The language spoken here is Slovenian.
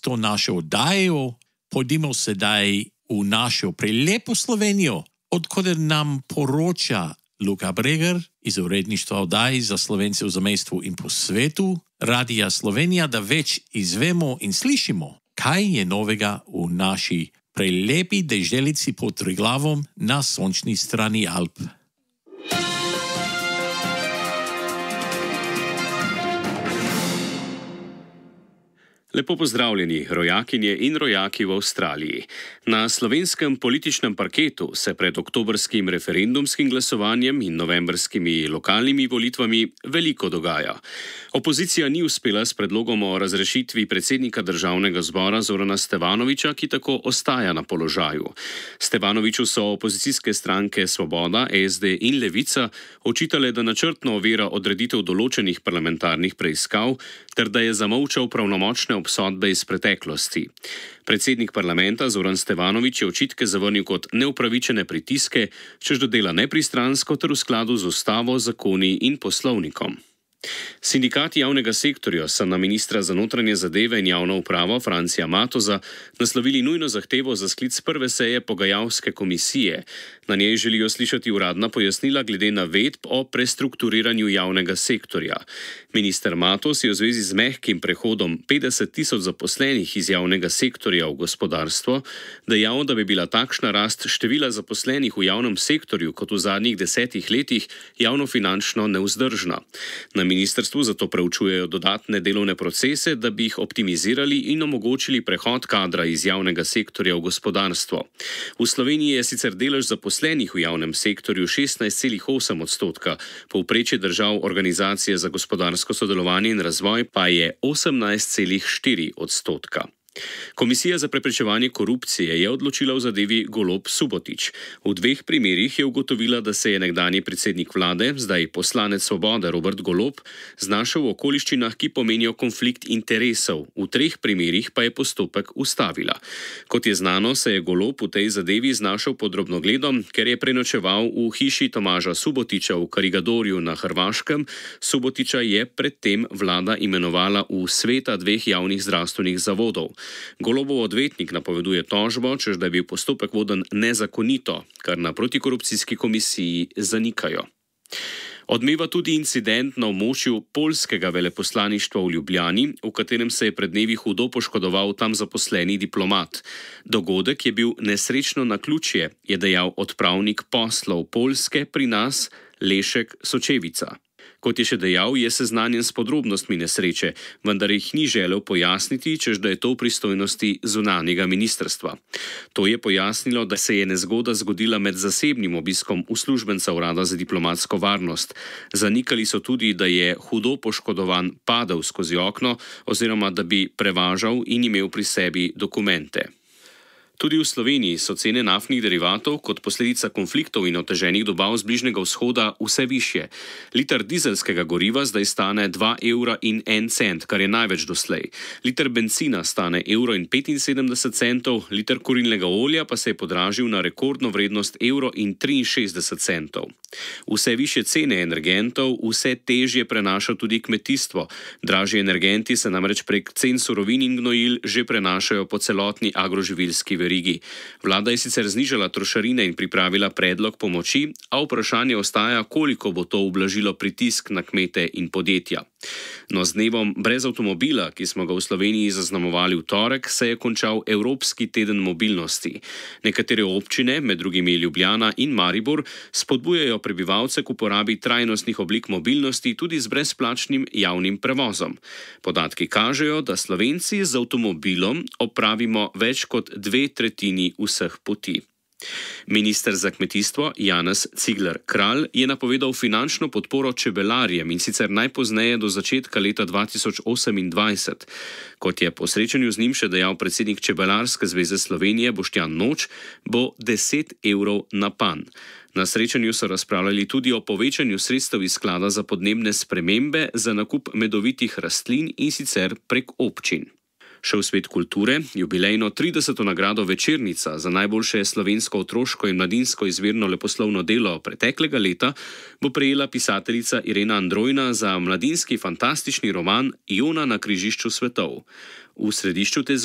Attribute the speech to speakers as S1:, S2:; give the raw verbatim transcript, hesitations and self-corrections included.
S1: to našo oddajo, pojdimo sedaj v našo prelepo Slovenijo, odkud nam poroča Luka Bregar iz uredništva oddaj za Slovence v zamejstvu in po svetu, Radia Slovenija, da več izvemo in slišimo, kaj je novega v naši prelepi deželici pod Triglavom na sončni strani Alp.
S2: Lepo pozdravljeni, rojakinje in rojaki v Avstraliji. Na slovenskem političnem parketu se pred oktobrskim referendumskim glasovanjem in novembrskimi lokalnimi volitvami veliko dogaja. Opozicija ni uspela s predlogom o razrešitvi predsednika državnega zbora Zorana Stevanovića, ki tako ostaja na položaju. Stevanoviću so opozicijske stranke Svoboda, S D in Levica očitale, da načrtno ovira odreditev določenih parlamentarnih preiskav ter da je zamolčal pravnomočne obsodbe iz preteklosti. Predsednik parlamenta Zoran Stevanović je očitke zavrnil kot neupravičene pritiske, češ da dela nepristransko ter v skladu z ustavo, zakoni in poslovnikom. Sindikati javnega sektorja so na ministra za notranje zadeve in javno upravo Francija Matoza naslovili nujno zahtevo za sklic prve seje pogajalske komisije. Na njej želijo slišati uradna pojasnila glede navedb o prestrukturiranju javnega sektorja. Minister Matoz je v zvezi z mehkim prehodom petdeset tisoč zaposlenih iz javnega sektorja v gospodarstvo dejal, da bi bila takšna rast števila zaposlenih v javnem sektorju kot v zadnjih desetih letih javnofinančno nevzdržna. Na ministrstvu zato preučujejo dodatne delovne procese, da bi jih optimizirali in omogočili prehod kadra iz javnega sektorja v gospodarstvo. V Sloveniji je sicer delež zaposlenih v javnem sektorju šestnajst celih osem odstotka, povprečje držav Organizacije za gospodarsko sodelovanje in razvoj pa je osemnajst celih štiri odstotka. Komisija za preprečevanje korupcije je odločila v zadevi Golob Subotić. V dveh primerih je ugotovila, da se je nekdanji predsednik vlade, zdaj poslanec Svobode Robert Golob, znašel v okoliščinah, ki pomenijo konflikt interesov. V treh primerih pa je postopek ustavila. Kot je znano, se je Golob v tej zadevi znašel pod drobnogledom, ker je prenočeval v hiši Tomaža Subotića v Karigadorju na Hrvaškem. Subotića je predtem vlada imenovala v sveta dveh javnih zdravstvenih zavodov. Golobov odvetnik napoveduje tožbo, češ da je bil postopek voden nezakonito, kar na protikorupcijski komisiji zanikajo. Odmeva tudi incident na območju poljskega veleposlaništva v Ljubljani, v katerem se je pred dnevi hudo poškodoval tam zaposleni diplomat. Dogodek je bil nesrečno naključje, je dejal odpravnik poslov Poljske pri nas Lešek Sočevica. Kot je še dejal, je seznanjen s podrobnostmi nesreče, vendar jih ni želel pojasniti, češ da je to v pristojnosti zunanjega ministrstva. To je pojasnilo, da se je nezgoda zgodila med zasebnim obiskom uslužbenca urada za diplomatsko varnost. Zanikali so tudi, da je hudo poškodovan padel skozi okno oziroma da bi prevažal in imel pri sebi dokumente. Tudi v Sloveniji so cene naftnih derivatov kot posledica konfliktov in oteženih dobav z Bližnjega vzhoda vse višje. Liter dizelskega goriva zdaj stane dva evra in en cent, kar je največ doslej. Liter bencina stane evro in petinsedemdeset centov, liter kurilnega olja pa se je podražil na rekordno vrednost evro in triinšestdeset centov. Vse višje cene energentov vse težje prenaša tudi kmetijstvo. Dražji energenti se namreč prek cen surovin in gnojil že prenašajo po celotni agroživilski verigi. Vlada je sicer znižala trošarine in pripravila predlog pomoči, a vprašanje ostaja, koliko bo to ublažilo pritisk na kmete in podjetja. No, z dnevom brez avtomobila, ki smo ga v Sloveniji zaznamovali v torek, se je končal Evropski teden mobilnosti. Nekatere občine, med drugimi Ljubljana in Maribor, spodbujajo prebivalce k uporabi trajnostnih oblik mobilnosti tudi z brezplačnim javnim prevozom. Podatki kažejo, da Slovenci z avtomobilom opravimo več kot dve tretjini vseh poti. Minister za kmetijstvo Janez Cigler Kralj je napovedal finančno podporo čebelarjem in sicer najpozneje do začetka leta dva tisoč osemindvajset. Kot je po srečanju z njim še dejal predsednik Čebelarske zveze Slovenije Boštjan Noč, bo deset evrov na pan. Na srečanju so razpravljali tudi o povečanju sredstev iz sklada za podnebne spremembe za nakup medovitih rastlin in sicer prek občin. Še v svet kulture, jubilejno trideseto nagrado Večernica za najboljše slovensko otroško in mladinsko izvirno leposlovno delo preteklega leta bo prejela pisateljica Irena Androjna za mladinski fantastični roman Jona na križišču svetov. V središču te